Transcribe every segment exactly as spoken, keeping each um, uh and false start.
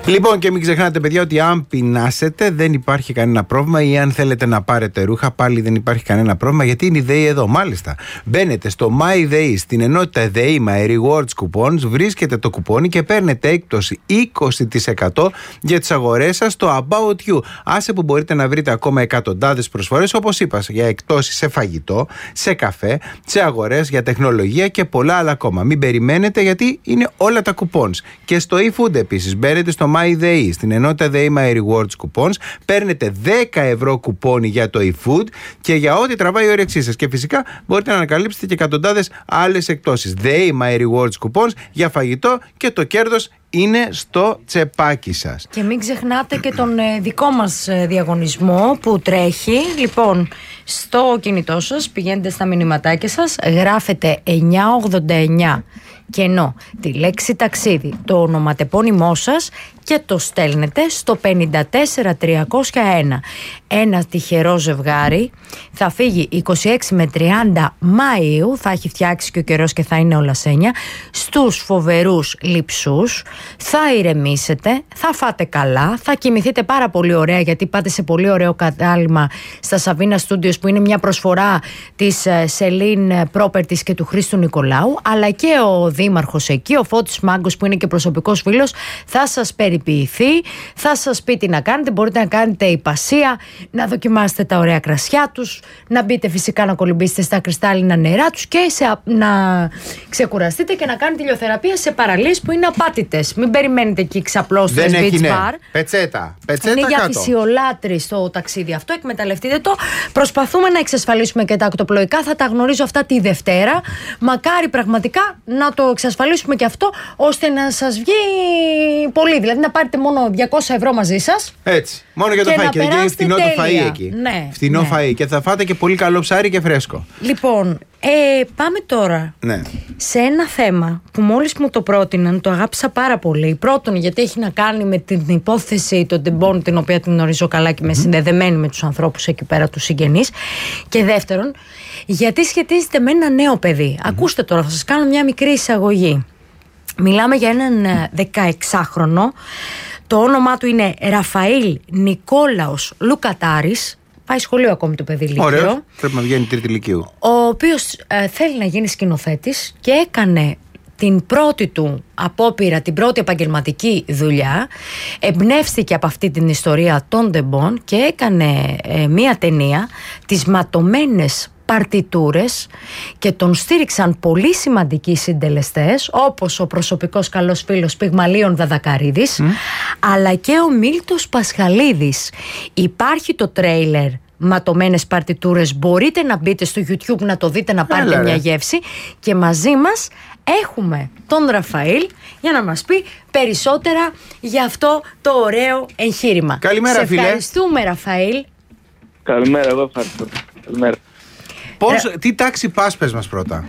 Λοιπόν, και μην ξεχνάτε, παιδιά, ότι αν πεινάσετε δεν υπάρχει κανένα πρόβλημα, ή αν θέλετε να πάρετε ρούχα πάλι δεν υπάρχει κανένα πρόβλημα, γιατί είναι η ΔΕΗ εδώ. Μάλιστα, μπαίνετε στο MyDay, στην ενότητα ΔΕΗ My Rewards Coupons, βρίσκετε το κουπόνι και παίρνετε έκπτωση είκοσι τοις εκατό για τις αγορές σας στο About You. Άσε που μπορείτε να βρείτε ακόμα εκατοντάδες προσφορές, όπως είπα, για εκπτώσεις σε φαγητό, σε καφέ, σε αγορές, για τεχνολογία και πολλά άλλα ακόμα. Μην περιμένετε, γιατί είναι όλα τα κουπόνς. Και στο eFood επίσης, μπαίνετε στο MyDay, στην ενότητα ΔΕΗ My Rewards Coupons, παίρνετε δέκα ευρώ κουπόνι για το eFood και για ό,τι τραβάει η όρεξή σας. Και φυσικά μπορείτε να ανακαλύψετε και εκατοντάδες άλλες εκπτώσεις. ΔΕΗ My Rewards Coupons για φαγητό, και το κέρδος είναι στο τσεπάκι σας. Και μην ξεχνάτε και τον ε, δικό μας ε, διαγωνισμό που τρέχει. Λοιπόν, στο κινητό σας πηγαίνετε στα μηνυματάκια σας, γράφετε εννιά ογδόντα εννιά κενό τη λέξη ταξίδι, το ονοματεπώνυμό σας και το στέλνετε στο πενήντα τέσσερα τριακόσια ένα. Ένα τυχερό ζευγάρι θα φύγει είκοσι έξι με τριάντα Μαΐου, θα έχει φτιάξει και ο καιρός και θα είναι όλα σένια, στους φοβερούς Λειψούς. Θα ηρεμήσετε, θα φάτε καλά, θα κοιμηθείτε πάρα πολύ ωραία, γιατί πάτε σε πολύ ωραίο κατάλημα στα Σαβίνα Studios, που είναι μια προσφορά της Σελίν Properties και του Χρήστου Νικολάου, αλλά και ο δήμαρχος εκεί, ο Φώτης Μάγκος, που είναι και προσωπικός φίλος, θα σας περιποιηθεί, θα σας πει τι να κάνετε. Μπορείτε να κάνετε υπασία, να δοκιμάσετε τα ωραία κρασιά τους, να μπείτε φυσικά να κολυμπήσετε στα κρυστάλλινα νερά τους και σε, να ξεκουραστείτε και να κάνετε ηλιοθεραπεία σε παραλίες που είναι απάτητες. Μην περιμένετε εκεί ξαπλώστες beach έχει, ναι. bar. Πετσέτα, πετσέτα είναι κάτω. για φυσιολάτρες το ταξίδι αυτό, εκμεταλλευτείτε το. Προσπαθούμε να εξασφαλίσουμε και τα ακτοπλοϊκά, θα τα γνωρίζω αυτά τη Δευτέρα. Μακάρι πραγματικά να το εξασφαλίσουμε και αυτό, ώστε να σας βγει πολύ. Δηλαδή να πάρετε μόνο διακόσια ευρώ μαζί σας. Έτσι. Μόνο για το και φαΐ. Και είναι φθηνό το φαΐ εκεί. Ναι, φθηνό ναι. φαΐ. Και θα φάτε και πολύ καλό ψάρι και φρέσκο. Λοιπόν, ε, πάμε τώρα ναι. σε ένα θέμα που μόλις μου το πρότειναν, το αγάπησα πάρα πολύ. Πρώτον, γιατί έχει να κάνει με την υπόθεση των τεμπών, την οποία την γνωρίζω καλά και είμαι mm-hmm. συνδεδεμένη με τους ανθρώπους εκεί πέρα, τους συγγενείς. Και δεύτερον, γιατί σχετίζεται με ένα νέο παιδί. Mm-hmm. Ακούστε τώρα, θα σας κάνω μια μικρή εισαγωγή. Μιλάμε για έναν δεκαεξάχρονο. Το όνομά του είναι Ραφαήλ Νικόλαος Λουκατάρης. Πάει σχολείο ακόμη το παιδί λύκειο. Ωραίο, πρέπει να βγαίνει τρίτη λυκείου. Ο οποίος ε, θέλει να γίνει σκηνοθέτης και έκανε την πρώτη του απόπειρα, την πρώτη επαγγελματική δουλειά. Εμπνεύστηκε από αυτή την ιστορία των τεμπών και έκανε ε, μία ταινία, τις ματωμένες παρτιτούρες, και τον στήριξαν πολύ σημαντικοί συντελεστές, όπως ο προσωπικός καλός φίλος Πυγμαλίων Δαδακαρίδης, mm. αλλά και ο Μίλτος Πασχαλίδης. Υπάρχει το τρέιλερ ματωμένες παρτιτούρες, μπορείτε να μπείτε στο YouTube να το δείτε, να πάρετε Έλα, μια γεύση. Και μαζί μας έχουμε τον Ραφαήλ για να μας πει περισσότερα για αυτό το ωραίο εγχείρημα. Καλημέρα, Σε φίλε. ευχαριστούμε, Ραφαήλ. Καλημέρα, εγώ ευχαριστώ. Καλημέρα. Πώς, ε... Τι τάξη πας, πες μας πρώτα.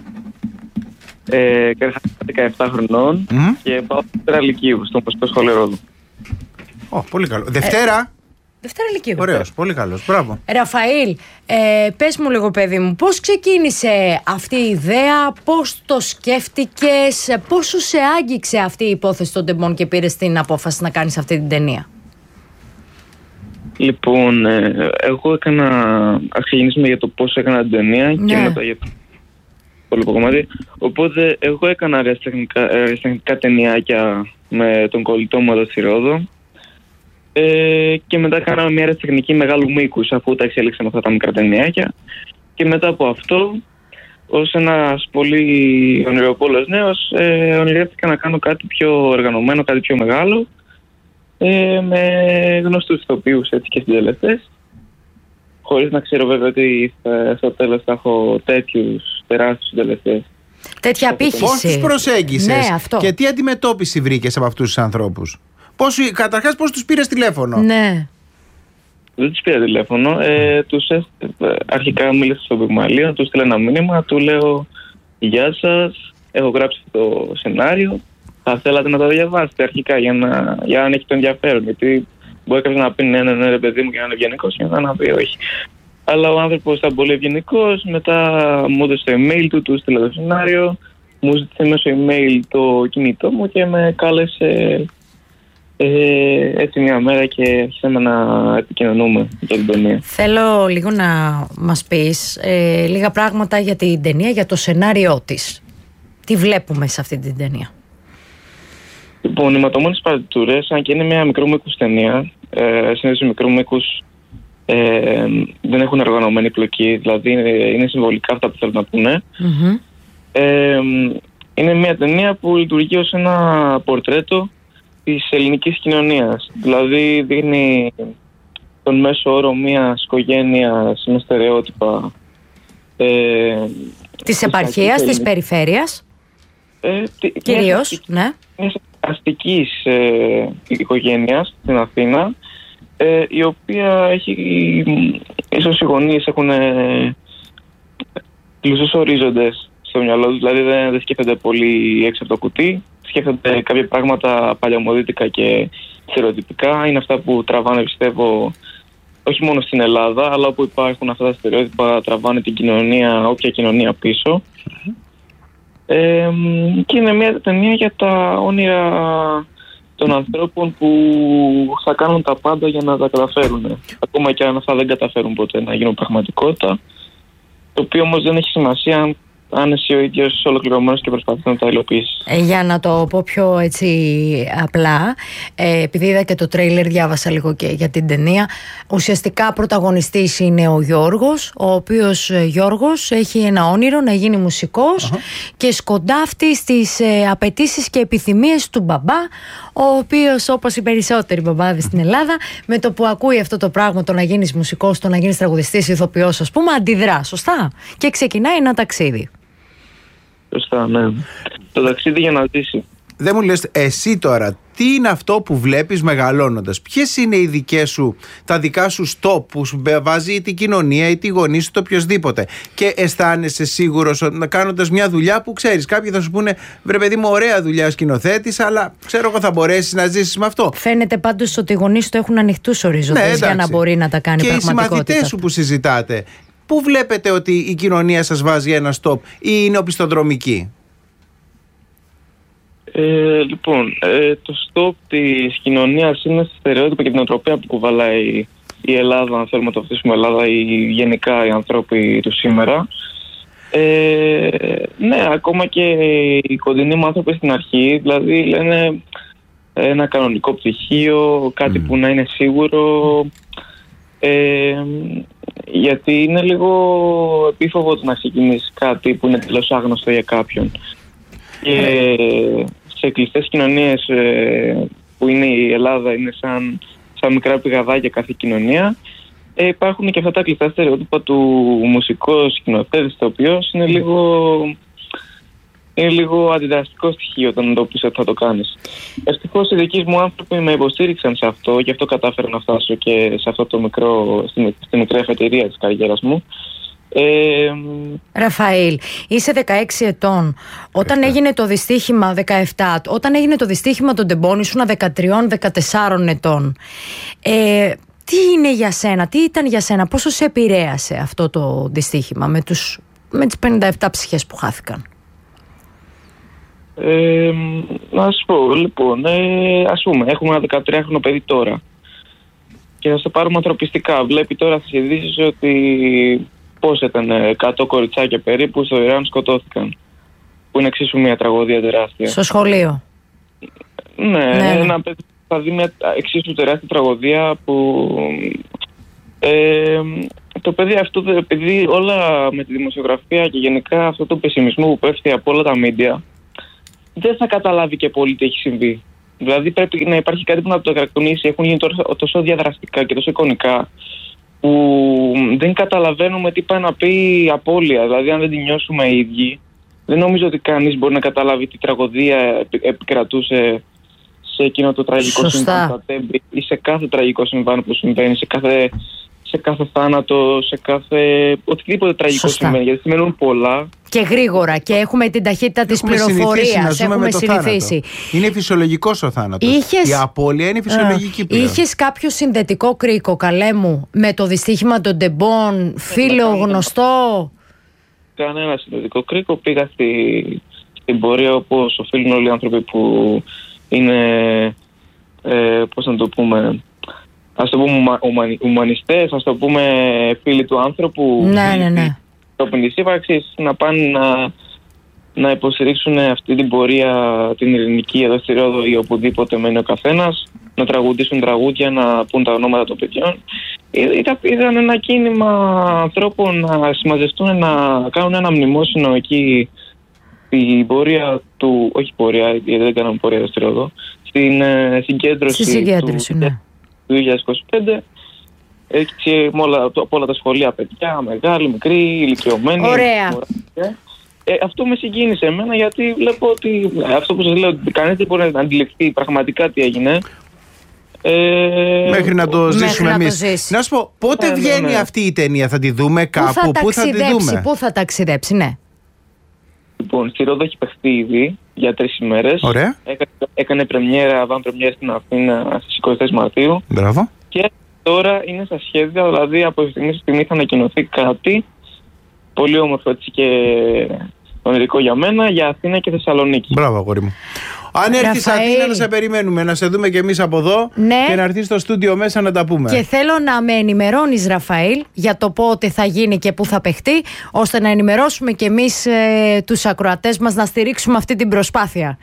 Ε, δεκαεπτά χρονών mm. και πάω Δευτέρα Λυκείου στο Μουσικό Σχολείο Ρόδου. Ω, πολύ καλό. Δευτέρα. Ε, Δευτέρα Λυκείου. Ωραίος, πολύ καλός. Μπράβο. Ραφαήλ, ε, πες μου λίγο, παιδί μου, πώς ξεκίνησε αυτή η ιδέα, πώς το σκέφτηκες, πώς σου σε άγγιξε αυτή η υπόθεση των τεμπών και πήρες την απόφαση να κάνεις αυτή την ταινία? Λοιπόν, ε, εγώ έκανα, ας ξεκινήσουμε για το πώς έκανα την ταινία ναι. και μετά για το υπόλοιπο κομμάτι. Οπότε εγώ έκανα αριστεχνικά ταινιάκια με τον κολλητό μου εδώ στη Ρόδο. Ε, και μετά κάναμε μια αριστεχνική μεγάλου μήκους, αφού τα εξέλιξαμε αυτά τα μικρά ταινιάκια. Και μετά από αυτό, ως ένας πολύ ονειροπόλος νέος, ε, ονειρεύτηκα να κάνω κάτι πιο οργανωμένο, κάτι πιο μεγάλο, ε, με γνωστούς ηθοποιούς έτσι και συντελεστές, χωρίς να ξέρω βέβαια ότι στο τέλος θα έχω τέτοιους τεράστιους συντελεστές. Τέτοια απήχηση. Πώς τους προσέγγισες ναι, αυτό. Και τι αντιμετώπιση βρήκες από αυτούς τους ανθρώπους? Πώς, καταρχάς, πώς τους πήρες τηλέφωνο? Ναι. Δεν τους πήρα τηλέφωνο. Ε, τους ε, αρχικά μίλησα στον Πυγμαλίο, του στείλα ένα μήνυμα, του λέω «Γεια σας, έχω γράψει το σενάριο, θα θέλατε να το διαβάσετε αρχικά για να, για να έχει το ενδιαφέρον». Γιατί μπορεί κάποιος να πει «Ναι, ναι, ναι, ρε παιδί μου», και να είναι ευγενικός, και μετά να πει «Όχι». Αλλά ο άνθρωπος ήταν πολύ ευγενικός, μετά μου έδωσε το email του, του στείλα το σενάριο, μου ζήτησε μέσω email το κινητό μου και με κάλεσε Ε, έτσι μια μέρα και αρχίσαμε να επικοινωνούμε για την ταινία. Θέλω λίγο να μας πεις ε, λίγα πράγματα για την ταινία, για το σενάριό της. Τι βλέπουμε σε αυτή την ταινία? Λοιπόν, οι ματωμένες παρτιτούρες, αν και είναι μια μικρού μήκους ταινία, ε, συνήθως μικρού μήκους ε, δεν έχουν οργανωμένη πλοκή, δηλαδή είναι, είναι συμβολικά αυτά που θέλουν να πούνε. Mm-hmm. Ε, είναι μια ταινία που λειτουργεί ως ένα πορτρέτο της ελληνικής κοινωνίας. Δηλαδή δείχνει τον μέσο όρο μιας οικογένειας με στερεότυπα. Ε, της επαρχίας, της περιφέρειας. Ε, Κυρίως, ναι. Μιας αστικής ε, οικογένειας στην Αθήνα, ε, η οποία έχει, ίσως οι γονείς έχουν ε, πλούσιους ορίζοντες στο μυαλό τους, δηλαδή δεν, δεν σκέφτονται πολύ έξω από το κουτί, σκέφτονται κάποια πράγματα παλαιομοδίτικα και στερεοτυπικά, είναι αυτά που τραβάνε, πιστεύω, όχι μόνο στην Ελλάδα, αλλά όπου υπάρχουν αυτά τα στερεότυπα τραβάνε την κοινωνία, όποια κοινωνία πίσω. Mm-hmm. Ε, και είναι μια ταινία για τα όνειρα των ανθρώπων που θα κάνουν τα πάντα για να τα καταφέρουν. Ακόμα και αν αυτά δεν καταφέρουν ποτέ να γίνουν πραγματικότητα. Το οποίο όμως δεν έχει σημασία αν εσύ ο ίδιος ολοκληρωμένος και προσπαθείς να τα υλοποιήσεις. Ε, για να το πω πιο έτσι απλά, ε, επειδή είδα και το τρέιλερ, διάβασα λίγο και για την ταινία. Ουσιαστικά πρωταγωνιστής είναι ο Γιώργος, ο οποίος ε, Γιώργος έχει ένα όνειρο να γίνει μουσικός uh-huh. και σκοντάφτει στις ε, απαιτήσεις και επιθυμίες του μπαμπά, ο οποίος, όπως οι περισσότεροι μπαμπάδες στην Ελλάδα, με το που ακούει αυτό το πράγμα, το να γίνεις μουσικός, το να γίνεις τραγουδιστής, ηθοποιός, ας πούμε, αντιδρά, σωστά, και ξεκινάει ένα ταξίδι. Σωστά, ναι. Το ταξίδι για να ζήσει. Δεν μου λες εσύ τώρα, τι είναι αυτό που βλέπεις μεγαλώνοντας? Ποιες είναι οι δικές σου, τα δικά σου στόπ που σου βάζει είτε η κοινωνία είτε οι γονείς είτε οποιοσδήποτε, και αισθάνεσαι σίγουρος κάνοντας μια δουλειά που ξέρεις, κάποιοι θα σου πούνε βρε παιδί μου, ωραία δουλειά σκηνοθέτης, αλλά ξέρω εγώ θα μπορέσεις να ζήσεις με αυτό? Φαίνεται πάντως ότι οι γονείς του έχουν ανοιχτούς ορίζοντες, ναι, για να μπορεί να τα κάνει και πραγματικότητα. Και οι συμμαθητές σου που συζητάτε, πού βλέπετε ότι η κοινωνία σας βάζει ένα στόπ ή είναι οπισθοδρομική? Ε, λοιπόν, ε, το στόπ της κοινωνίας είναι στη στερεότυπα και την οτροπία που κουβαλάει η Ελλάδα, αν θέλουμε να το αφήσουμε Ελλάδα, ή γενικά οι άνθρωποι του σήμερα. Ε, ναι, ακόμα και οι κοντινοί μου άνθρωποι στην αρχή, δηλαδή λένε ένα κανονικό πτυχίο, κάτι mm. που να είναι σίγουρο, ε, γιατί είναι λίγο επίφοβο το να ξεκινήσει κάτι που είναι τελώς άγνωστο για κάποιον. Και σε κλειστές κοινωνίες ε, που είναι η Ελλάδα, είναι σαν, σαν μικρά πηγαδάκια κάθε κοινωνία, ε, υπάρχουν και αυτά τα κλειστά στερεότυπα του μουσικού σκηνοθέτη, το οποίο είναι λίγο, είναι λίγο αντιδραστικό στοιχείο όταν το πεις ότι θα το κάνεις. Ευτυχώς οι δικοί μου άνθρωποι με υποστήριξαν σε αυτό, γι' αυτό κατάφερα να φτάσω και σε αυτό το μικρό, στη, στη μικρή αφετηρία της καριέρας μου. Ε, Ραφαήλ, είσαι δεκαέξι ετών. Όταν έγινε το δυστύχημα, δεκαεπτά, όταν έγινε το δυστύχημα των τεμπών, ήσουν δεκατρία δεκατέσσερα ετών. Ε, τι είναι για σένα, τι ήταν για σένα, πόσο σε επηρέασε αυτό το δυστύχημα με, τους, με τις πενήντα επτά ψυχές που χάθηκαν? Ε, να σου πω, λοιπόν, ε, ας πούμε, έχουμε ένα δεκατριάχρονο παιδί τώρα και θα σε πάρουμε ανθρωπιστικά. Βλέπει τώρα στις ειδήσεις ότι πώς ήταν, εκατό κοριτσάκια περίπου στο Ιράν σκοτώθηκαν. Που είναι εξίσου μια τραγωδία τεράστια. Στο σχολείο. Ναι, ναι. Ένα παιδί θα δει μια εξίσου τεράστια τραγωδία που ε, το παιδί αυτό, επειδή όλα με τη δημοσιογραφία και γενικά αυτό το πεσημισμό που πέφτει από όλα τα μίντια, δεν θα καταλάβει και πολύ τι έχει συμβεί. Δηλαδή πρέπει να υπάρχει κάτι που να το καρακονίσει. Έχουν γίνει τόσο διαδραστικά και τόσο εικονικά, που δεν καταλαβαίνουμε τι πάει να πει η απώλεια. Δηλαδή αν δεν τη νιώσουμε οι ίδιοι, δεν νομίζω ότι κανείς μπορεί να καταλάβει τι τραγωδία επικρατούσε σε εκείνο το τραγικό συμβάν στα Τέμπη ή σε κάθε τραγικό συμβάν που συμβαίνει, σε κάθε, σε κάθε θάνατο, σε κάθε οτιδήποτε τραγικό Σωστά. συμβαίνει, γιατί σημαίνουν πολλά. Και γρήγορα, και έχουμε την ταχύτητα της πληροφορίας. Έχουμε συνηθίσει. Είναι φυσιολογικός ο θάνατος. Είχες... Η απώλεια είναι φυσιολογική πλέον. Είχες κάποιο συνδετικό κρίκο, καλέ μου, με το δυστύχημα των τεμπών, φίλο, ε, γνωστό? Κανένα συνδετικό κρίκο. Πήγα στη, στην πορεία όπως οφείλουν όλοι οι άνθρωποι που είναι ε, πώς να το πούμε, ας το πούμε ομα, ουμανιστές, ας το πούμε φίλοι του άνθρωπου, ναι, ναι, ναι. της ύπαρξης, να πάνε να, να υποστηρίξουν αυτή την πορεία την ειρηνική εδώ στη Ρόδο ή οπουδήποτε μένει ο καθένας, να τραγουδήσουν τραγούδια, να πούν τα ονόματα των παιδιών. Είδα, είδαν ένα κίνημα ανθρώπων να συμμαζευτούν, να κάνουν ένα μνημόσυνο εκεί στην πορεία του, όχι πορεία, γιατί δεν κάναμε πορεία εδώ στη Ρόδο, στην ε, συγκέντρωση, στη συγκέντρωση του, ναι. του δύο χιλιάδες είκοσι πέντε. Έτσι, με όλα, από όλα τα σχολεία παιδιά, μεγάλοι, μικροί, ηλικιωμένοι. Ωραία. Ε, αυτό με συγκίνησε εμένα, γιατί βλέπω ότι αυτό που σας λέω, ότι κανείς δεν μπορεί να αντιληφθεί πραγματικά τι έγινε. Ε, μέχρι να το ζήσουμε εμείς. Να σου πω, πότε ε, βγαίνει ναι, ναι. αυτή η ταινία, θα τη δούμε κάπου, πού θα, πού θα τη δούμε? Πού θα ταξιδέψει, ναι. Λοιπόν, στη Ρόδο έχει παιχτεί ήδη για τρεις ημέρες. Ωραία. Έκανε, έκανε πρεμιέρα, βαν πρεμιέρα στην Αθήνα στις είκοσι τέσσερις Μαρτίου. Μπράβο. Και τώρα είναι στα σχέδια, δηλαδή από στιγμή στη στιγμή θα ανακοινωθεί κάτι πολύ όμορφο έτσι και ονειρικό για μένα, για Αθήνα και Θεσσαλονίκη. Μπράβο, αγόρι μου. Αν έρθεις Αθήνα, να σε περιμένουμε, να σε δούμε κι εμείς από εδώ, ναι, και να έρθεις στο στούντιο μέσα να τα πούμε. Και θέλω να με ενημερώνεις, Ραφαήλ, για το πότε θα γίνει και πού θα παιχτεί, ώστε να ενημερώσουμε κι εμείς ε, τους ακροατές μας να στηρίξουμε αυτή την προσπάθεια.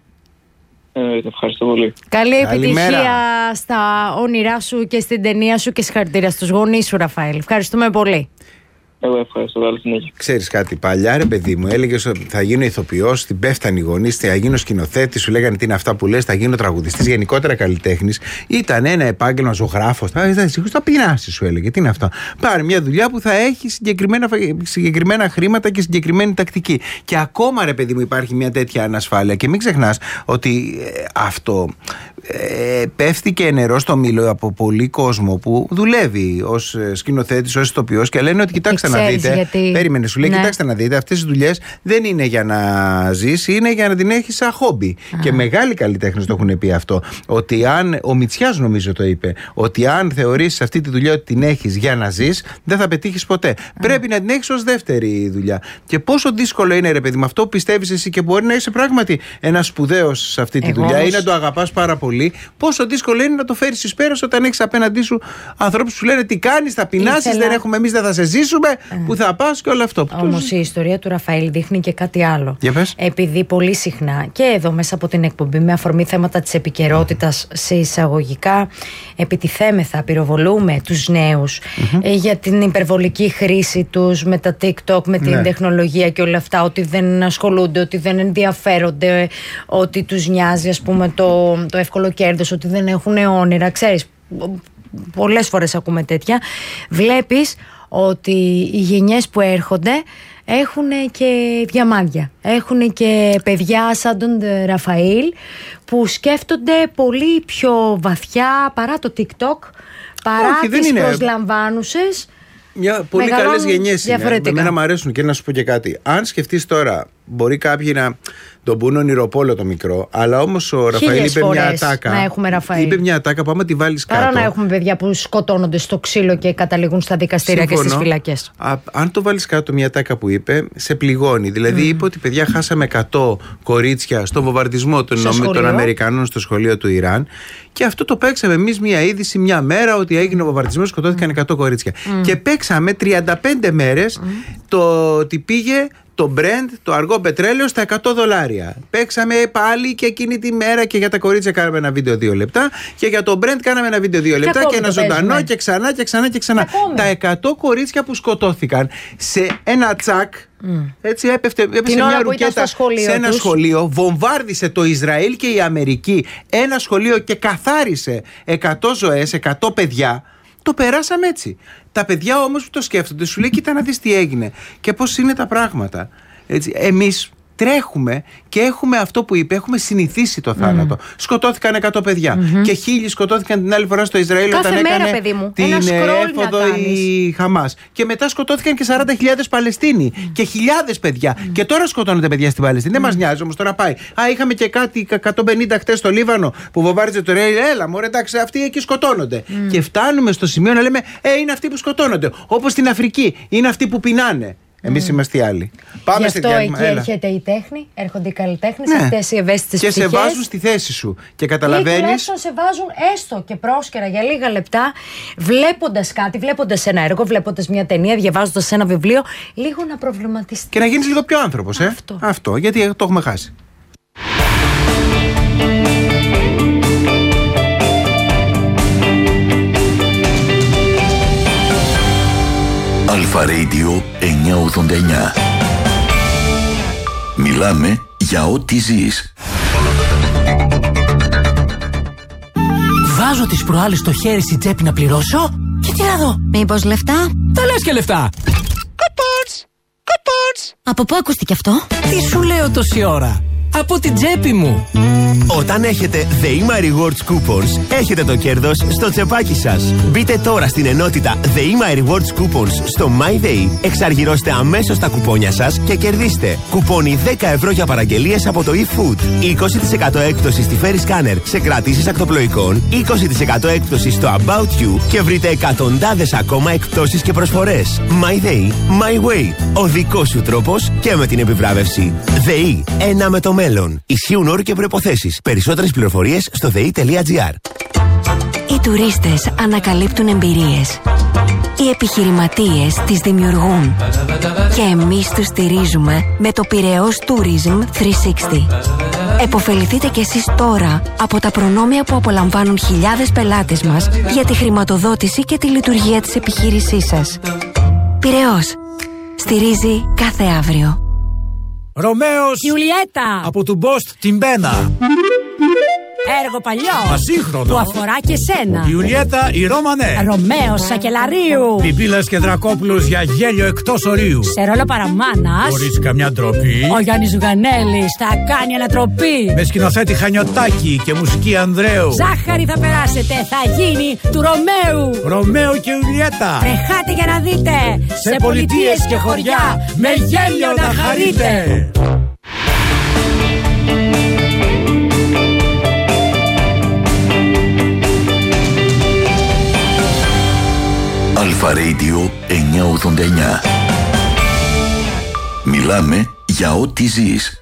Ε, ευχαριστώ πολύ. Καλή Καλημέρα. επιτυχία στα όνειρά σου και στην ταινία σου και συγχαρητήρια στους γονείς σου, Ραφαήλ. Ευχαριστούμε πολύ. Εγώ ευχαριστώ, καλή συνέχεια. Ξέρεις κάτι, παλιά ρε παιδί μου, έλεγες ότι θα γίνω ηθοποιός, την πέφτανε οι γονείς, θα γίνω σκηνοθέτης, σου λέγανε τι είναι αυτά που λες, θα γίνω τραγουδιστής, γενικότερα καλλιτέχνης. Ήταν ένα επάγγελμα, ζωγράφος. Θα, θα, θα πεινάσει, σου έλεγε. Τι είναι αυτά? Πάρε μια δουλειά που θα έχει συγκεκριμένα, συγκεκριμένα χρήματα και συγκεκριμένη τακτική. Και ακόμα ρε παιδί μου υπάρχει μια τέτοια ανασφάλεια. Και μην ξεχνάς ότι ε, αυτό ε, πέφτει και νερό στο μήλο από πολύ κόσμο που δουλεύει ως σκηνοθέτης, ως ηθοποιός και λένε ότι κοιτάξτε. Να δείτε, γιατί... περίμενε, σου λέει, ναι, κοιτάξτε να δείτε, αυτές τις δουλειές δεν είναι για να ζεις, είναι για να την έχεις σαν χόμπι. Α. Και μεγάλοι καλλιτέχνες το έχουν πει αυτό. Ότι αν, ο Μητσιάς νομίζω το είπε, ότι αν θεωρήσεις αυτή τη δουλειά ότι την έχεις για να ζεις, δεν θα πετύχεις ποτέ. Α. Πρέπει να την έχεις ως δεύτερη δουλειά. Και πόσο δύσκολο είναι, ρε παιδί, με αυτό που πιστεύεις εσύ και μπορεί να είσαι πράγματι ένας σπουδαίος σε αυτή τη Εγώ δουλειά ή να το αγαπάς πάρα πολύ, πόσο δύσκολο είναι να το φέρεις εις πέρας όταν έχεις απέναντί σου ανθρώπους που σου λένε τι κάνεις, θα πεινάσεις, Ήθελα... δεν έχουμε εμείς, δεν θα σε ζήσουμε. Πού θα πας και όλο αυτό. Όμως η ιστορία του Ραφαήλ δείχνει και κάτι άλλο. Για πες. Επειδή πολύ συχνά και εδώ μέσα από την εκπομπή, με αφορμή θέματα της επικαιρότητας σε εισαγωγικά, επιτιθέμεθα, πυροβολούμε τους νέους mm-hmm. ε, για την υπερβολική χρήση τους με τα TikTok, με την ναι. τεχνολογία και όλα αυτά, ότι δεν ασχολούνται, ότι δεν ενδιαφέρονται, ότι τους νοιάζει ας πούμε το, το εύκολο κέρδος, ότι δεν έχουν όνειρα. Ξέρεις, πολλές φορές ακούμε τέτοια. Βλέπεις ότι οι γενιές που έρχονται έχουν και διαμάντια. Έχουν και παιδιά σαν τον Ραφαήλ που σκέφτονται πολύ πιο βαθιά παρά το TikTok, παρά Όχι, τις προσλαμβάνουσες. Μια πολύ καλές γενιές είναι. Εμένα μου αρέσουν και να σου πω και κάτι. Αν σκεφτείς τώρα, μπορεί κάποιοι να τον πούν ονειροπόλο το μικρό, αλλά όμως ο Ραφαήλ είπε μια ατάκα. Να έχουμε Ραφαήλ. Είπε μια ατάκα που άμα τη βάλεις κάτω. Παρά να έχουμε παιδιά που σκοτώνονται στο ξύλο και καταλήγουν στα δικαστήρια Συμφωνώ. Και στις φυλακές. Α, αν το βάλεις κάτω μια ατάκα που είπε, σε πληγώνει. Δηλαδή mm. είπε ότι παιδιά χάσαμε εκατό κορίτσια στο βομβαρδισμό των, των Αμερικανών στο σχολείο του Ιράν. Και αυτό το παίξαμε εμείς μια είδηση μια μέρα ότι έγινε ο βομβαρδισμός, σκοτώθηκαν εκατό κορίτσια. Mm. Και παίξαμε τριάντα πέντε μέρες mm. το ότι πήγε το Brent, το αργό πετρέλαιο, στα εκατό δολάρια. Παίξαμε πάλι και εκείνη τη μέρα και για τα κορίτσια κάναμε ένα βίντεο δύο λεπτά και για το Brent κάναμε ένα βίντεο δύο λεπτά και, και ένα ζωντανό παίζουμε. Και ξανά και ξανά και ξανά. Τα εκατό κορίτσια που σκοτώθηκαν σε ένα τσακ. Mm. Έτσι έπεφτε, έπεσε μια ρουκέτα σε ένα τους. σχολείο, βομβάρδισε το Ισραήλ και η Αμερική ένα σχολείο και καθάρισε εκατό ζωές, εκατό παιδιά. Το περάσαμε έτσι. Τα παιδιά όμως που το σκέφτονται σου λέει κοίτα να δεις τι έγινε και πώς είναι τα πράγματα. Έτσι, εμείς τρέχουμε και έχουμε αυτό που είπε, έχουμε συνηθίσει το θάνατο. Mm. Σκοτώθηκαν εκατό παιδιά mm-hmm. και χίλιοι σκοτώθηκαν την άλλη φορά στο Ισραήλ Κάθε όταν μέρα, έκανε παιδί μου. την έφοδο η Χαμάς. Και μετά σκοτώθηκαν και σαράντα χιλιάδες Παλαιστίνοι mm. και χιλιάδες παιδιά. Mm. Και τώρα σκοτώνονται παιδιά στην Παλαιστίνη. Mm. Δεν μας νοιάζει όμως, τώρα πάει. Α, είχαμε και κάτι εκατόν πενήντα χτες στο Λίβανο που βομβάριζε το Ισραήλ. Έλα, μωρέ, εντάξει, αυτοί εκεί σκοτώνονται. Mm. Και φτάνουμε στο σημείο να λέμε, Ε, είναι αυτοί που σκοτώνονται. Όπως στην Αφρική, είναι αυτοί που πεινάνε. Εμείς mm. είμαστε οι άλλοι. Πάμε. Γι' αυτό εκεί έλα. Έρχεται η τέχνη, έρχονται οι καλλιτέχνες, ναι. αυτές οι ευαίσθητες και ψυχές. Και σε βάζουν στη θέση σου. Και καταλαβαίνεις. Ή τουλάχιστον σε βάζουν έστω και πρόσκαιρα για λίγα λεπτά, βλέποντας κάτι, βλέποντας ένα έργο, βλέποντας μια ταινία, διαβάζοντας ένα βιβλίο, λίγο να προβληματιστείς. Και να γίνεις λίγο πιο άνθρωπος, ε. Αυτό. Αυτό, γιατί το έχουμε χάσει. Αλφα Radio εννιακόσια ογδόντα εννιά. Μιλάμε για ό,τι ζεις. Βάζω τις προάλλες το χέρι στη τσέπη να πληρώσω και τι να δω. Μήπως λεφτά? Τα λες και λεφτά. Κοπότς, κοπότς. Από πού ακούστηκε αυτό? Τι σου λέω τόση ώρα? Από την τσέπη μου. Όταν έχετε The E-My Rewards Coupons, έχετε το κέρδος στο τσεπάκι σας. Μπείτε τώρα στην ενότητα The E-My Rewards Coupons στο MyDay, εξαργυρώστε αμέσως τα κουπόνια σας και κερδίστε κουπόνι δέκα ευρώ για παραγγελίες από το eFood, είκοσι τοις εκατό έκπτωση στη Ferry Scanner σε κρατήσεις ακτοπλοϊκών, είκοσι τοις εκατό έκπτωση στο About You και βρείτε εκατοντάδες ακόμα εκπτώσεις και προσφορές. MyDay, My Way. Ο δικός σου τρόπος και με την επιβράβευση. ΔΕΗ, ένα με το μέλλον. Ισχύουν όροι και προϋποθέσεις. Περισσότερες πληροφορίες στο δε ι τελεία τζι άρ. Οι τουρίστες ανακαλύπτουν εμπειρίες. Οι επιχειρηματίες τις δημιουργούν. Και εμείς τους στηρίζουμε με το Πειραιώς Tourism τριακόσια εξήντα. Εποφεληθείτε κι εσείς τώρα από τα προνόμια που απολαμβάνουν χιλιάδες πελάτες μας για τη χρηματοδότηση και τη λειτουργία της επιχείρησής σας. Πειραιώς. Στηρίζει κάθε αύριο. Ρωμαίος Ιουλιέτα από του Μπόστ την Πένα. Έργο παλιό, ασύγχρονο, που αφορά και σένα. Ιουλιέτα η Ρώμανε. Ρωμαίος Σακελαρίου. Πιπίλας και Δρακόπουλος για γέλιο εκτός ορίου. Σε ρόλο παραμάνας, χωρίς καμιά ντροπή, ο Γιάννης Ζουγανέλης θα κάνει ανατροπή. Με σκηνοθέτη Χανιωτάκη και μουσική Ανδρέου. Ζάχαρη θα περάσετε, θα γίνει του Ρωμαίου. Ρωμαίο και Ιουλιέτα. Τρεχάτε για να δείτε. Σε, σε πολιτείες και χωριά με γέλιο να χαρείτε. Αλφα Radio εννιακόσια ογδόντα εννιά. Μιλάμε για ό,τι ζεις.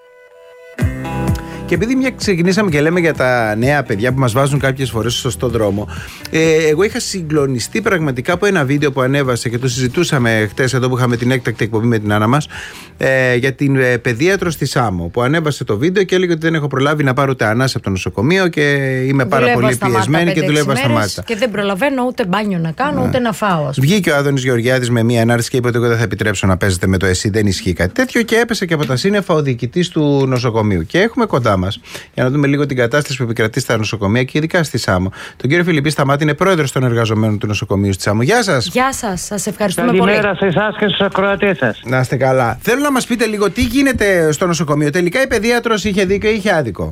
Και επειδή μια ξεκινήσαμε και λέμε για τα νέα παιδιά που μας βάζουν κάποιες φορές στο σωστό δρόμο, ε, εγώ είχα συγκλονιστεί πραγματικά από ένα βίντεο που ανέβασε και το συζητούσαμε χτες εδώ που είχαμε την έκτακτη εκπομπή με την Άννα μας, ε, για την ε, παιδίατρο στη Σάμο, που ανέβασε το βίντεο και έλεγε ότι δεν έχω προλάβει να πάρω ούτε ανάσα από το νοσοκομείο και είμαι πάρα πολύ πιεσμένη και δουλεύω στα μάτια. Και δεν προλαβαίνω ούτε μπάνιο να κάνω, ναι, ούτε να φάω. Βγήκε ο Άδωνης Γεωργιάδης με μία ανάρτηση και είπε ότι εγώ δεν θα επιτρέψω να παίζετε με το ΕΣΥ, δεν ισχύει κάτι τέτοιο, και έπεσε και από τα σύννεφα ο διοικητής του νοσοκομείου. Και έχουμε κοντά μας, για να δούμε λίγο την κατάσταση που επικρατεί στα νοσοκομεία και ειδικά στη Σάμο, τον κύριο Φιλιππή Σταμάτη, είναι πρόεδρος των εργαζομένων του νοσοκομείου στη Σάμο. Γεια σας. Γεια σας, σας ευχαριστούμε Καλημέρα πολύ. Καλημέρα σε εσάς και στους ακροατές σας. Να είστε καλά. Θέλω να μας πείτε λίγο τι γίνεται στο νοσοκομείο. Τελικά η παιδίατρος είχε δίκιο ή είχε άδικο?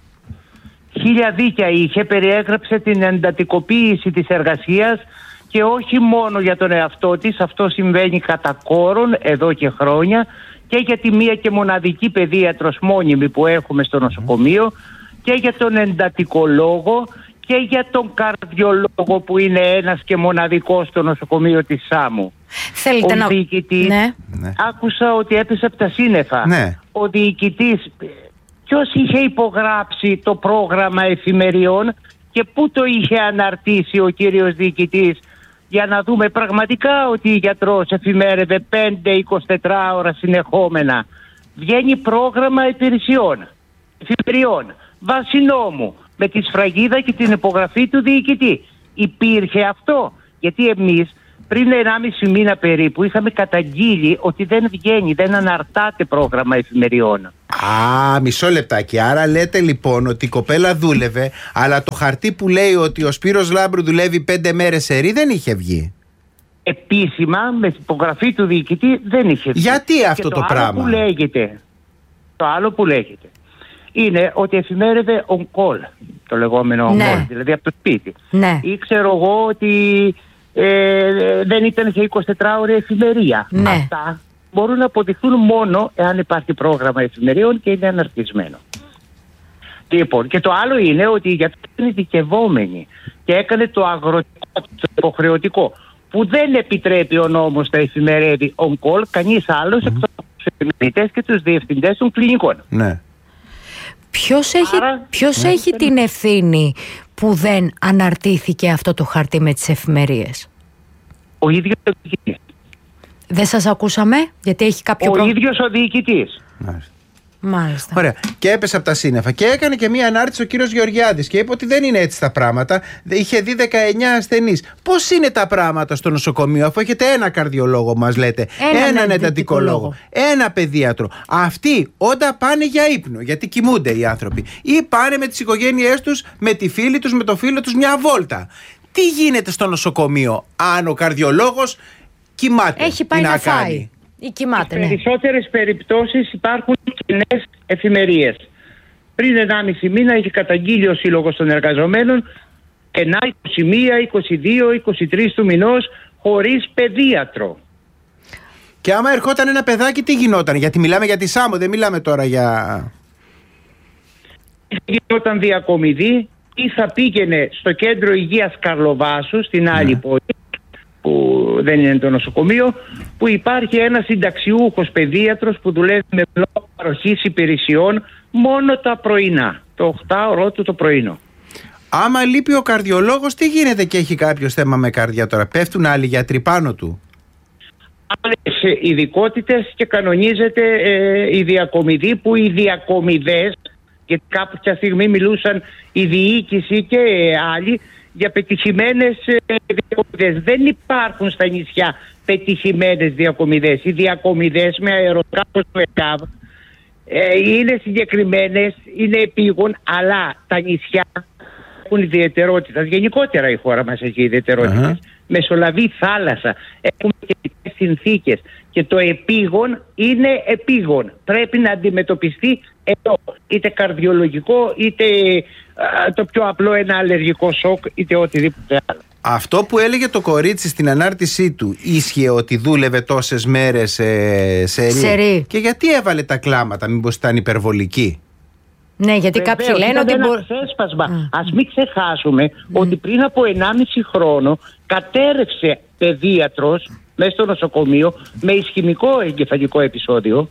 Χίλια δίκαια είχε, περιέγραψε την εντατικοποίηση της εργασίας και όχι μόνο για τον εαυτό της, αυτό συμβαίνει κατά κόρον εδώ και χρόνια, και για τη μία και μοναδική παιδίατρος μόνιμη που έχουμε στο νοσοκομείο, και για τον εντατικολόγο και για τον καρδιολόγο που είναι ένας και μοναδικός στο νοσοκομείο της Σάμου. Θέλετε ο να... διοικητής, ναι. άκουσα ότι έπεσε από τα σύννεφα. Ναι. Ο διοικητής, ποιος είχε υπογράψει το πρόγραμμα εφημεριών και πού το είχε αναρτήσει ο κύριος διοικητής, για να δούμε πραγματικά ότι η γιατρός εφημέρευε πέντε εικοσιτέσσερις ώρα συνεχόμενα. Βγαίνει πρόγραμμα υπηρεσιών, εφημεριών, βάσει νόμου, με τη σφραγίδα και την υπογραφή του διοικητή. Υπήρχε αυτό? Γιατί εμείς πριν ενάμιση μήνα περίπου είχαμε καταγγείλει ότι δεν βγαίνει, δεν αναρτάται πρόγραμμα εφημεριών. Α, μισό λεπτάκι. Άρα λέτε λοιπόν ότι η κοπέλα δούλευε, αλλά το χαρτί που λέει ότι ο Σπύρος Λάμπρου δουλεύει πέντε μέρες σερί δεν είχε βγει. Επίσημα, με την υπογραφή του διοικητή δεν είχε βγει. Γιατί αυτό και το, το πράγμα? Άλλο που λέγεται, το άλλο που λέγεται είναι ότι εφημέρευε on call, το λεγόμενο ναι. on call, δηλαδή από το σπίτι. Ναι. Ή ξέρω εγώ ότι ε, δεν ήταν σε εικοσιτέσσερις ώρες εφημερία. Ναι. Αυτά μπορούν να αποδειχθούν μόνο εάν υπάρχει πρόγραμμα εφημερίων και είναι αναρτισμένο. Λοιπόν, και το άλλο είναι ότι η γιατρός είναι ειδικευόμενη και έκανε το αγροτικό, το υποχρεωτικό. που δεν επιτρέπει ο νόμος να εφημερεύει on-call κανείς άλλος mm-hmm. εκτός από τους εφημεριτές και τους διευθυντές των κλινικών. Ναι. Ποιος έχει, Άρα, ποιος ναι, έχει ναι. την ευθύνη που δεν αναρτήθηκε αυτό το χαρτί με τις εφημερίες? Ο ίδιος ο διοικητής. Δεν σας ακούσαμε, γιατί έχει κάποιο Ο πρόβλημα. ίδιος ο διοικητής. Μάλιστα. Μάλιστα. Ωραία. Και έπεσε από τα σύννεφα. Και έκανε και μία ανάρτηση ο κύριος Γεωργιάδης και είπε ότι δεν είναι έτσι τα πράγματα. Είχε δει δεκαεννιά ασθενείς. Πώς είναι τα πράγματα στο νοσοκομείο, αφού έχετε ένα καρδιολόγο, μας λέτε, Έναν έναν εντατικολόγο, εντατικολόγο, ένα παιδίατρο. Αυτοί όταν πάνε για ύπνο, γιατί κοιμούνται οι άνθρωποι, ή πάνε με τις οικογένειές τους, με τη φίλη τους, με το φίλο τους μια βόλτα. Τι γίνεται στο νοσοκομείο αν ο καρδιολόγος κοιμάται? Έχει πάει τι να, να φάει κάνει? ή κοιμάται, Σε ναι. περισσότερες περιπτώσεις υπάρχουν κοινές εφημερίες. Πριν ενάμιση μήνα είχε καταγγείλει ο Σύλλογος των Εργαζομένων κενά είκοσι ένα, είκοσι δύο, είκοσι τρία του μηνός χωρίς παιδίατρο. Και άμα ερχόταν ένα παιδάκι, τι γινόταν? Γιατί μιλάμε για τη Σάμο, δεν μιλάμε τώρα για... Γινόταν διακομιδή ή θα πήγαινε στο κέντρο υγείας Καρλοβάσου, στην άλλη Ναι. πόλη, που δεν είναι το νοσοκομείο, που υπάρχει ένας συνταξιούχος παιδίατρος που δουλεύει με πλό παροχής υπηρεσιών μόνο τα πρωινά, το οκτάωρο του το πρωινό. Άμα λείπει ο καρδιολόγος, τι γίνεται και έχει κάποιος θέμα με καρδιά τώρα? Πέφτουν άλλοι γιατροί πάνω του? Άλλες ειδικότητες και κανονίζεται ε, η διακομιδή, που οι διακομιδές, γιατί κάποια στιγμή μιλούσαν η διοίκηση και ε, άλλοι για πετυχημένες ε, διακομιδές. Δεν υπάρχουν στα νησιά πετυχημένες διακομιδές. Οι διακομιδές με αεροκάπος του ΕΚΑΒ ε, είναι συγκεκριμένες, είναι επίγον, αλλά τα νησιά έχουν ιδιαιτερότητες. Γενικότερα η χώρα μας έχει ιδιαιτερότητες. Uh-huh. Μεσολαβεί θάλασσα, έχουμε και συνθήκες και το επίγον είναι επίγον. Πρέπει να αντιμετωπιστεί εδώ, είτε καρδιολογικό, είτε α, το πιο απλό ένα αλλεργικό σοκ, είτε οτιδήποτε άλλο. Αυτό που έλεγε το κορίτσι στην ανάρτησή του, ίσχυε ότι δούλευε τόσες μέρες ε, σε ρί? Σε Και γιατί έβαλε τα κλάματα, μήπως ήταν υπερβολική? Ναι, γιατί Βεβαίως, κάποιοι λένε ότι ένα μπορεί... ξέσπασμα. Mm. Ας μην ξεχάσουμε mm. ότι πριν από ενάμιση χρόνο κατέρευσε παιδίατρος μέσα στο νοσοκομείο με ισχυμικό εγκεφαλικό επεισόδιο.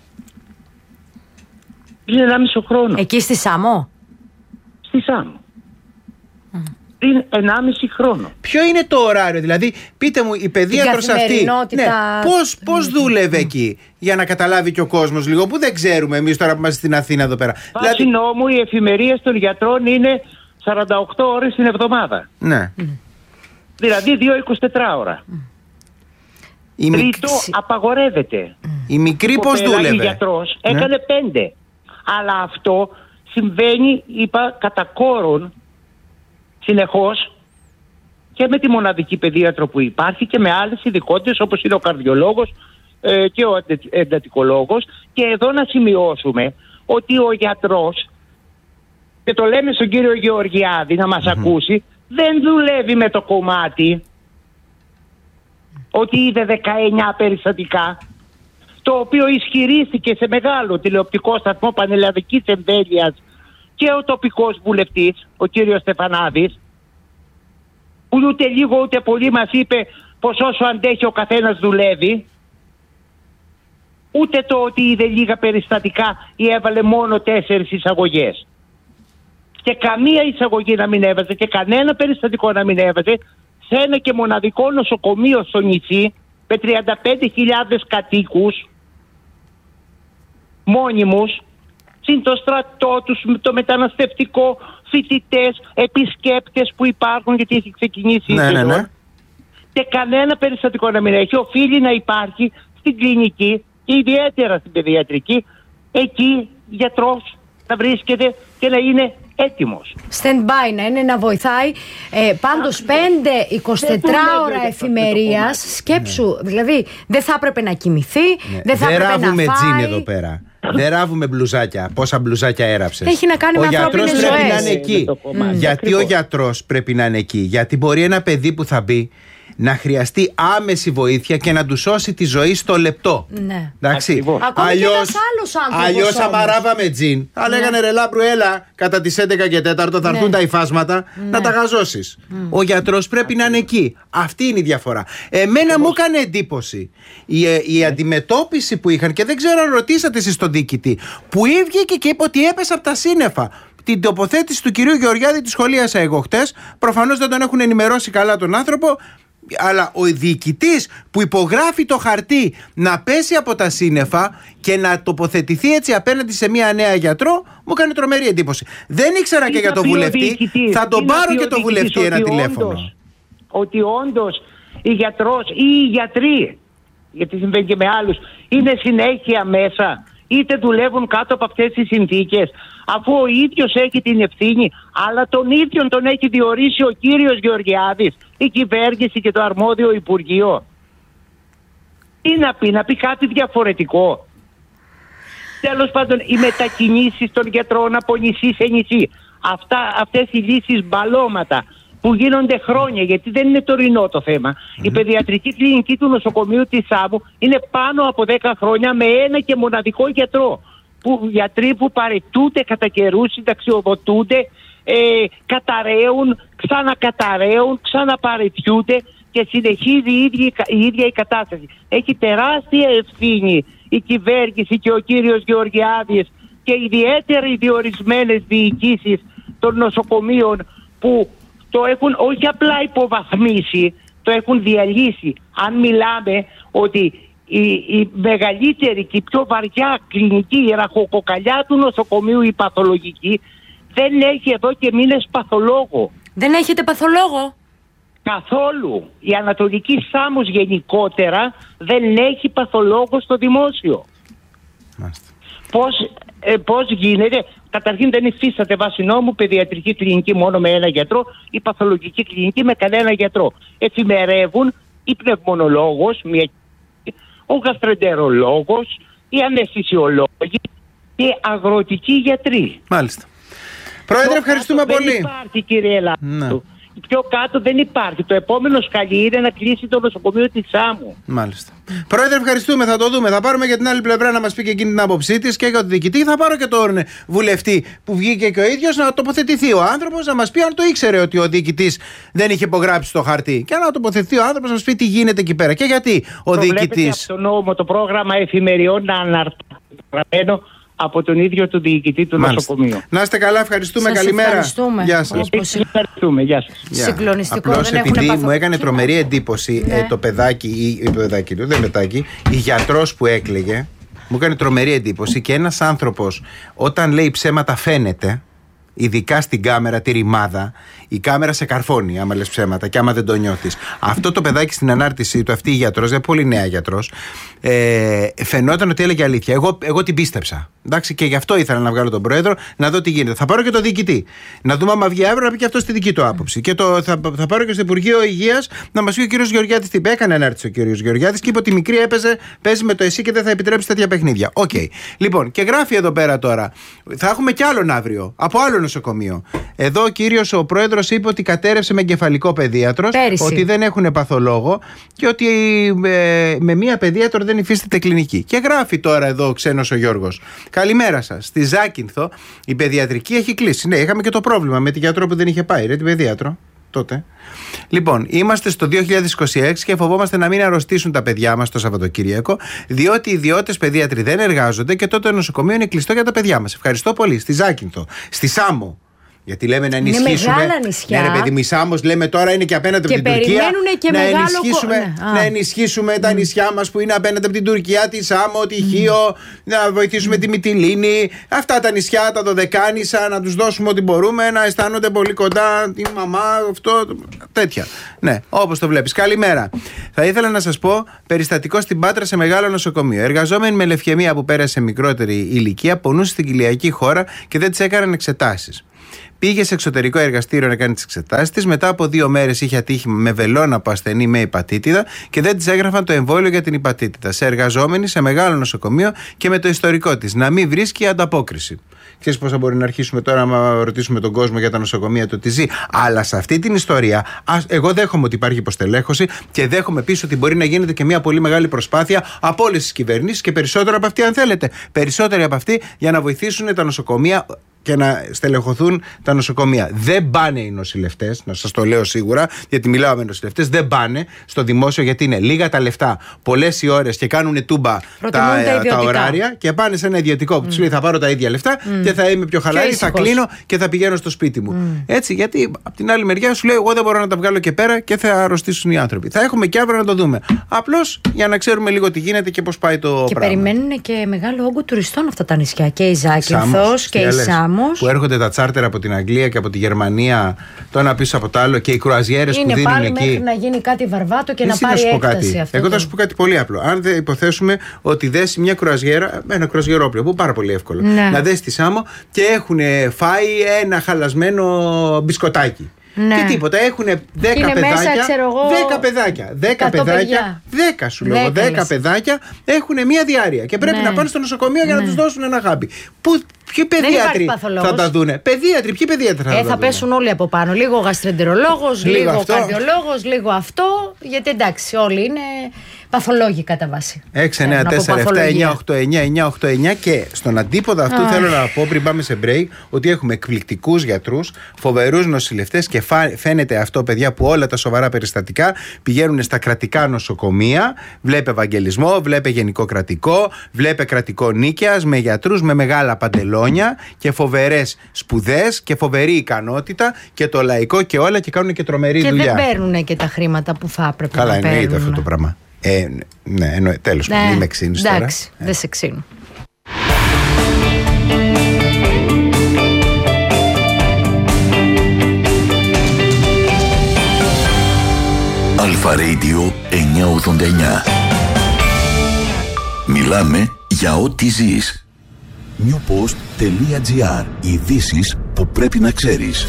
Πριν ενάμιση χρόνο. Εκεί στη Σάμο? Στη Σάμο. Mm. Πριν ενάμιση χρόνο. Ποιο είναι το ωράριο, δηλαδή πείτε μου, η παιδίατρος αυτή, ναι, πώς, πώς δούλευε mm. εκεί, για να καταλάβει και ο κόσμος λίγο, που δεν ξέρουμε εμείς τώρα που είμαστε στην Αθήνα εδώ πέρα. Βάσει δηλαδή... νόμου οι εφημερίες των γιατρών είναι σαράντα οκτώ ώρες την εβδομάδα. Ναι. Mm. Δηλαδή δύο εικοσιτετράωρα. Mm. Η Τρίτο, μικ... απαγορεύεται. Mm. Η μικρή ο πώς δούλευε? Ο γιατρός ναι. έκανε πέντε. Αλλά αυτό συμβαίνει, είπα, κατά κόρον συνεχώς και με τη μοναδική παιδίατρο που υπάρχει και με άλλες ειδικότητες όπως είναι ο καρδιολόγος ε, και ο εντατικολόγος. Και εδώ να σημειώσουμε ότι ο γιατρός, και το λέμε στον κύριο Γεωργιάδη να μας mm-hmm. ακούσει, δεν δουλεύει με το κομμάτι ότι είδε δεκαεννιά περιστατικά, το οποίο ισχυρίστηκε σε μεγάλο τηλεοπτικό σταθμό πανελλαδικής εμβέλειας και ο τοπικός βουλευτής, ο κύριος Στεφανάδης, που ούτε λίγο ούτε πολύ μας είπε πως όσο αντέχει ο καθένας δουλεύει, ούτε το ότι είδε λίγα περιστατικά ή έβαλε μόνο τέσσερις εισαγωγές. Και καμία εισαγωγή να μην έβαζε και κανένα περιστατικό να μην έβαζε σε ένα και μοναδικό νοσοκομείο στο νησί με τριάντα πέντε χιλιάδες κατοίκους μόνιμους, συν το στρατό τους, το μεταναστευτικό, φοιτητές, επισκέπτες που υπάρχουν, γιατί έχει ξεκινήσει ναι, η ναι, ναι. Και κανένα περιστατικό να μην έχει. Οφείλει να υπάρχει στην κλινική, ιδιαίτερα στην παιδιατρική, εκεί γιατρός να βρίσκεται και να είναι έτοιμος. Stand by να είναι, να βοηθάει. Ε, πάντως πέντε εικοσιτετράωρα εφημερίας, σκέψου, δηλαδή δεν θα έπρεπε να κοιμηθεί, ναι. δεν θα δεν έπρεπε να φάει. Δεν ράβουμε τζιν εδώ πέρα. Δεν ράβουμε μπλουζάκια. Πόσα μπλουζάκια έραψες? Έχει να κάνει ο με ανθρώπινες γιατρός πρέπει ζωές. να είναι εκεί. Mm. Γιατί Ακριβώς. ο γιατρός πρέπει να είναι εκεί? Γιατί μπορεί ένα παιδί που θα μπει να χρειαστεί άμεση βοήθεια και να του σώσει τη ζωή στο λεπτό. Ναι. Εντάξει. Αλλιώς, αλλιώς άμα ράβαμε τζιν, θα λέγανε ρε Λάμπρου, έλα κατά τις έντεκα και τέταρτο θα έρθουν ναι. τα υφάσματα ναι. να τα γαζώσεις. Mm. Ο γιατρός πρέπει να είναι εκεί. Αυτή είναι η διαφορά. Εμένα μου έκανε εντύπωση η, η αντιμετώπιση που είχαν, και δεν ξέρω αν ρωτήσατε εσείς τον διοικητή, που βγήκε και είπε ότι έπεσε από τα σύννεφα. Την τοποθέτηση του κυρίου Γεωργιάδη τη σχολίασα εγώ χτες. Προφανώς δεν τον έχουν ενημερώσει καλά τον άνθρωπο. Αλλά ο διοικητής που υπογράφει το χαρτί να πέσει από τα σύννεφα και να τοποθετηθεί έτσι απέναντι σε μια νέα γιατρό, μου έκανε τρομερή εντύπωση. Δεν ήξερα τι και για τον βουλευτή. Θα τον πάρω και τον βουλευτή ένα τηλέφωνο. Όντως, ότι όντως η γιατρός ή οι γιατροί, γιατί συμβαίνει και με άλλους, είναι συνέχεια μέσα, είτε δουλεύουν κάτω από αυτές τις συνθήκες, αφού ο ίδιος έχει την ευθύνη, αλλά τον ίδιο τον έχει διορίσει ο κύριος Γεωργιάδης, η κυβέρνηση και το αρμόδιο Υπουργείο. Τι να πει, να πει κάτι διαφορετικό? Τέλος πάντων, οι μετακινήσεις των γιατρών από νησί σε νησί, αυτά, αυτές οι λύσεις μπαλώματα που γίνονται χρόνια, γιατί δεν είναι τωρινό το θέμα. Mm-hmm. Η παιδιατρική κλινική του νοσοκομείου της Σάμου είναι πάνω από δέκα χρόνια με ένα και μοναδικό γιατρό. Που, γιατροί που παρετούνται κατά καιρούς, συνταξιοδοτούνται, ε, καταραίουν, ξανακαταραίουν, ξαναπαρετιούνται και συνεχίζει η ίδια, η ίδια η κατάσταση. Έχει τεράστια ευθύνη η κυβέρνηση και ο κύριος Γεωργιάδης και ιδιαίτερα οι διορισμένες διοικήσεις των νοσοκομείων που το έχουν όχι απλά υποβαθμίσει, το έχουν διαλύσει. Αν μιλάμε ότι η, η μεγαλύτερη και η πιο βαριά κλινική, η ραχοκοκαλιά του νοσοκομείου, η παθολογική, δεν έχει εδώ και μήνες παθολόγο. Δεν έχετε παθολόγο? Καθόλου. Η Ανατολική Σάμος γενικότερα δεν έχει παθολόγο στο δημόσιο. Πώς, ε, πώς γίνεται? Καταρχήν δεν υφίσταται βάσει νόμου παιδιατρική κλινική μόνο με ένα γιατρό, η παθολογική κλινική με κανένα γιατρό. Εφημερεύουν η πνευμονολόγος, μια, ο γαστρεντερολόγος, οι αναισθησιολόγοι και αγροτικοί γιατροί. Μάλιστα. Πρόεδρε, ευχαριστούμε πολύ. Δεν υπάρχει, κύριε Λάμπρου. Πιο κάτω δεν υπάρχει. Το επόμενο σκαλί είναι να κλείσει το νοσοκομείο της Σάμου. Μάλιστα. Πρόεδρε, ευχαριστούμε. Θα το δούμε. Θα πάρουμε και την άλλη πλευρά να μας πει και εκείνη την άποψή της και για τον διοικητή. Θα πάρω και τον βουλευτή που βγήκε και ο ίδιος να τοποθετηθεί ο άνθρωπος, να μας πει αν το ήξερε ότι ο διοικητής δεν είχε υπογράψει το χαρτί. Και να τοποθετηθεί ο άνθρωπος να μας πει τι γίνεται εκεί πέρα. Και γιατί ο διοικητής. Από τον νόμο το πρόγραμμα εφημεριών να αναρτάται από τον ίδιο του διοικητή του νοσοκομείου. Να είστε καλά, ευχαριστούμε. Σας καλημέρα. Ευχαριστούμε. Γεια σας. Ευχαριστούμε. Γεια σας. Συγκλονιστικό. Απλώς επειδή πάθο... μου έκανε τρομερή εντύπωση ναι. ε, το παιδάκι, ή το παιδάκι του, δεν παιδάκι, η γιατρός που έκλαιγε, μου έκανε τρομερή εντύπωση και ένας άνθρωπος όταν λέει ψέματα φαίνεται, ειδικά στην κάμερα, τη ρημάδα, η κάμερα σε καρφώνει άμα λες ψέματα και άμα δεν το νιώθεις. Αυτό το παιδάκι στην ανάρτησή του, αυτή η γιατρός, δεν πολύ νέα γιατρός, ε, φαινόταν ότι έλεγε αλήθεια. Εγώ, εγώ την πίστεψα. Εντάξει, και γι' αυτό ήθελα να βγάλω τον πρόεδρο να δω τι γίνεται. Θα πάρω και τον διοικητή. Να δούμε άμα βγει αύριο να πει και αυτό στη δική του άποψη. Και το, θα, θα πάρω και στο Υπουργείο Υγείας να μας πει ο κύριος Γεωργιάδης τι είπε. Έκανε ανάρτηση ο κύριος Γεωργιάδης και είπε ότι η μικρή έπαιζε, παίζει με το εσύ και δεν θα επιτρέψει τέτοια παιχνίδια. Οκ. Okay. Λοιπόν, και γράφει εδώ πέρα τώρα. Θα έχουμε κι άλλον αύριο από άλλο νοσοκομείο. Εδώ ο κύριος ο πρόεδρος είπε ότι κατέρευσε με εγκεφαλικό παιδίατρος, ότι δεν έχουν παθολόγο και ότι ε, με μία παιδίατρο δεν υφίσταται κλινική. Και γράφει τώρα εδώ ο ξένος ο Γιώργος. Καλημέρα σας. Στη Ζάκυνθο η παιδιατρική έχει κλείσει. Ναι, είχαμε και το πρόβλημα με τη γιατρό που δεν είχε πάει, ρε, την παιδίατρο. Τότε. Λοιπόν, είμαστε στο δύο χιλιάδες είκοσι έξι και φοβόμαστε να μην αρρωστήσουν τα παιδιά μας το Σαββατοκύριακο, διότι οι ιδιώτες παιδίατροι δεν εργάζονται και τότε το νοσοκομείο είναι κλειστό για τα παιδιά μας. Ευχαριστώ πολύ. Στη Ζάκυνθο, στη Σάμο. Γιατί λέμε να ενισχύσουμε. Είναι μεγάλα νησιά. Ναι, ρε παιδί, Σάμος λέμε τώρα είναι και απέναντι και από την Τουρκία. Και να, μεγάλο... ενισχύσουμε, ναι. να ενισχύσουμε mm. τα νησιά μας που είναι απέναντι από την Τουρκία, τη Σάμο, τη Χίο, mm. να βοηθήσουμε mm. τη Μυτιλήνη. Αυτά τα νησιά, τα Δωδεκάνησα, να τους δώσουμε ό,τι μπορούμε, να αισθάνονται πολύ κοντά τη μαμά, αυτό, τέτοια. Ναι, όπως το βλέπεις. Καλημέρα. Θα ήθελα να σας πω περιστατικό στην Πάτρα σε μεγάλο νοσοκομείο. Εργαζόμενοι με λευκαιμία που πέρασε μικρότερη ηλικία πονούσε στην κοιλιακή χώρα και δεν τις έκαναν εξετάσεις. Πήγε σε εξωτερικό εργαστήριο να κάνει τις εξετάσεις της. Μετά από δύο μέρες είχε ατύχημα με βελόνα από ασθενή με υπατήτηδα και δεν της έγραφαν το εμβόλιο για την υπατήτηδα. Σε εργαζόμενη σε μεγάλο νοσοκομείο και με το ιστορικό της να μην βρίσκει ανταπόκριση. Ξέρεις πώς θα μπορεί να αρχίσουμε τώρα να ρωτήσουμε τον κόσμο για τα νοσοκομεία το τι ζει. Αλλά σε αυτή την ιστορία, εγώ δέχομαι ότι υπάρχει υποστελέχωση και δέχομαι επίσης ότι μπορεί να γίνεται και μια πολύ μεγάλη προσπάθεια από όλες τις κυβερνήσεις και περισσότερο από αυτή, αν θέλετε. Περισσότεροι από αυτή για να βοηθήσουν τα νοσοκομεία και να στελεχωθούν τα νοσοκομεία. Δεν πάνε οι νοσηλευτές, να σας το λέω σίγουρα, γιατί μιλάω με νοσηλευτές, δεν πάνε στο δημόσιο γιατί είναι λίγα τα λεφτά, πολλές οι ώρες και κάνουν τούμπα τα, τα, τα ωράρια και πάνε σε ένα ιδιωτικό που mm. τους λέει θα πάρω τα ίδια λεφτά mm. και θα είμαι πιο χαλαρή, θα κλείνω και θα πηγαίνω στο σπίτι μου. Mm. Έτσι, γιατί από την άλλη μεριά σου λέει εγώ δεν μπορώ να τα βγάλω και πέρα και θα αρρωστήσουν οι άνθρωποι. Θα έχουμε και αύριο να το δούμε. Απλώς για να ξέρουμε λίγο τι γίνεται και πώς πάει το και πράγμα. Και περιμένουν και μεγάλο όγκο τουριστών αυτά τα νησιά. Και η Ζάκυνθος και η Σάμος. Που έρχονται τα τσάρτερ από την Αγγλία και από τη Γερμανία, το ένα πίσω από το άλλο και οι κρουαζιέρες που δίνουν πάλι εκεί. Μέχρι να γίνει κάτι βαρβάτο και Εσύ να πάρει να έκταση αυτό. Εγώ θα σου πω κάτι πολύ απλό. Αν δεν υποθέσουμε ότι δέσει μια κρουαζιέρα, ένα κρουαζιερόπλαιο που πάρα πολύ εύκολο, ναι. να δέσει τη Σάμο και έχουν φάει ένα χαλασμένο μπισκοτάκι. Ναι. Και τίποτα, έχουν δέκα παιδάκια. Μέσα, ξέρω εγώ, δέκα παιδάκια. δέκα παιδάκια. δέκα σου λέω. δέκα παιδάκια έχουν μία διάρκεια και πρέπει ναι. να πάνε στο νοσοκομείο για ναι. να τους δώσουν ένα γάμπι. Πού, ποιοι παιδίατροι θα τα δούνε. Παιδίατροι, ποιοι παιδίατροι θα ε, τα θα δούνε. πέσουν όλοι από πάνω. Λίγο γαστρεντερολόγος, λίγο, λίγο καρδιολόγος, λίγο αυτό. Γιατί εντάξει, όλοι είναι παθολόγοι κατά βάση. έξι εννιά τέσσερα επτά εννιά οκτώ εννιά εννιά οκτώ εννιά και στον αντίποδα αυτού ah. θέλω να πω πριν πάμε σε break ότι έχουμε εκπληκτικούς γιατρούς, φοβερούς νοσηλευτές και φαίνεται αυτό, παιδιά, που όλα τα σοβαρά περιστατικά πηγαίνουν στα κρατικά νοσοκομεία. Βλέπε Ευαγγελισμό, βλέπε Γενικό Κρατικό, βλέπε Κρατικό Νίκαιας με γιατρούς με μεγάλα παντελόνια και φοβερές σπουδές και φοβερή ικανότητα και το λαϊκό και όλα και κάνουν και τρομερή και δουλειά. Και δεν παίρνουν και τα χρήματα που θα έπρεπε Καλά, να παίρνουν. Καλά, εννοείται αυτό το πράγμα. Ε, ναι, εννοεί, τέλος πάντων, ναι, μην με ξύνεις τώρα. Εντάξει, δεν σε ξύνω. Αλφα Radio εννιακόσια ογδόντα εννιά. Μιλάμε για ό,τι ζεις. newpost.gr. Ειδήσεις που πρέπει να ξέρεις.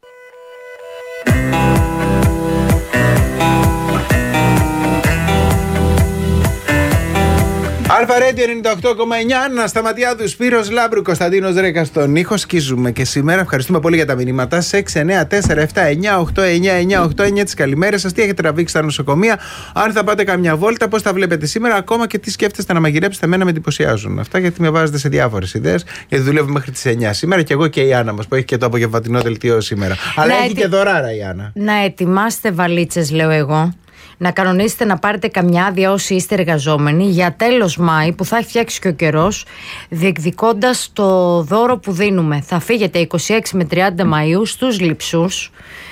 Αλφα Radio ενενήντα οκτώ κόμμα εννιά, Άννα Σταματιάδου, Σπύρος Λάμπρου, Κωνσταντίνος Ρέκας στον ήχο. Σκίζουμε και σήμερα. Ευχαριστούμε πολύ για τα μηνύματά σας. έξι εννιά τέσσερα επτά εννιά οκτώ εννιά εννιά οκτώ εννιά. Τις καλημέρες σας. Τι έχετε τραβήξει στα νοσοκομεία, αν θα πάτε καμιά βόλτα, πώς τα βλέπετε σήμερα, ακόμα και τι σκέφτεστε να μαγειρέψετε. Εμένα με εντυπωσιάζουν αυτά, γιατί με βάζετε σε διάφορες ιδέες. Γιατί δουλεύω μέχρι τις εννιά σήμερα και εγώ και η Άννα μας που έχει και το απογευματινό δελτίο σήμερα. Αλλά να έχει ετι... και δωράρα η Άννα. Να ετοιμάστε βαλίτσες, λέω εγώ. Να κανονίσετε να πάρετε καμιά άδεια όσοι είστε εργαζόμενοι για τέλος Μάη που θα έχει φτιάξει και ο καιρός, διεκδικώντας το δώρο που δίνουμε. Θα φύγετε είκοσι έξι με τριάντα Μαΐου στους Λειψούς,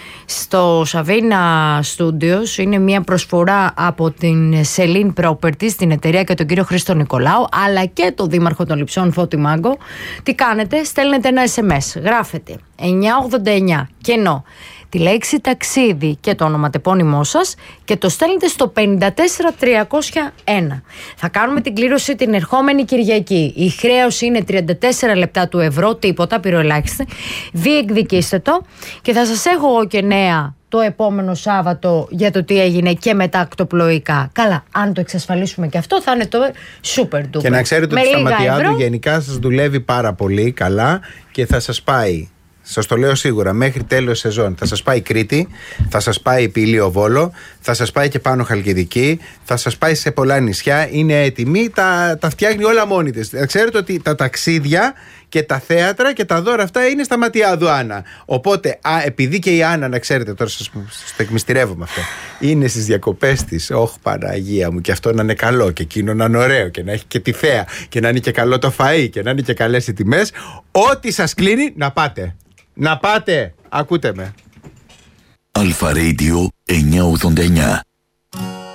στο Σαβίνα Studios. Είναι μια προσφορά από την Celine Properties, την εταιρεία, και τον κύριο Χρήστο Νικολάου, αλλά και τον δήμαρχο των Λειψών Φώτη Μάγκο. Τι κάνετε? Στέλνετε ένα ες εμ ες, γράφετε εννιακόσια ογδόντα εννιά κενό, τη λέξη ταξίδι και το ονοματεπώνυμό σας και το στέλνετε στο πέντε τέσσερα τριακόσια ένα. Θα κάνουμε την κλήρωση την ερχόμενη Κυριακή. Η χρέωση είναι τριάντα τέσσερα λεπτά του ευρώ, τίποτα, πυροελάχιστη. Διεκδικήστε το και θα σας έχω εγώ και νέα το επόμενο Σάββατο για το τι έγινε και με τα ακτοπλοϊκά. Καλά, αν το εξασφαλίσουμε και αυτό θα είναι το super duper. Και να ξέρετε ότι η Σταματιάδου γενικά σας δουλεύει πάρα πολύ καλά και θα σας πάει, σας το λέω σίγουρα, μέχρι τέλος σεζόν θα σας πάει Κρήτη, θα σας πάει Πήλιο Βόλο, θα σας πάει και πάνω Χαλκιδική, θα σας πάει σε πολλά νησιά. Είναι έτοιμη, τα, τα φτιάχνει όλα μόνη της. Ξέρετε ότι τα ταξίδια και τα θέατρα και τα δώρα αυτά είναι Σταματιάδου Άννα. Οπότε, α, επειδή και η Άννα, να ξέρετε, τώρα σας, σας το εκμυστηρεύω με αυτό, είναι στις διακοπές της, όχ Παναγία μου, και αυτό να είναι καλό και εκείνο να είναι ωραίο και να έχει και τη θέα και να είναι και καλό το φαΐ και να είναι και καλές οι τιμές, ό,τι σας κλείνει να πάτε. Να πάτε, ακούτε με. Αλφα Radio εννιακόσια ογδόντα εννιά.